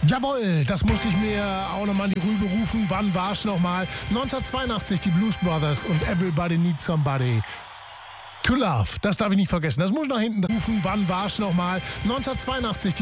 Jawohl, das musste ich mir auch nochmal in die Rübe rufen. Wann war's nochmal? 1982, die Blues Brothers und Everybody Needs Somebody to Love. Das darf ich nicht vergessen. Das muss ich nach hinten rufen. Wann war's nochmal? 1982,